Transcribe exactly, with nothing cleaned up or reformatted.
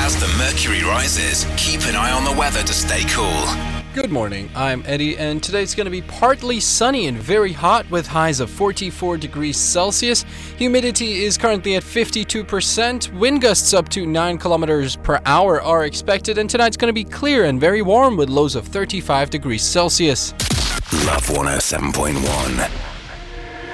As the mercury rises, keep an eye on the weather to stay cool. Good morning, I'm Eddie, and today's going to be partly sunny and very hot with highs of forty-four degrees Celsius. Humidity is currently at fifty-two percent. Wind gusts up to nine kilometers per hour are expected, and tonight's going to be clear and very warm with lows of thirty-five degrees Celsius. Love one oh seven point one.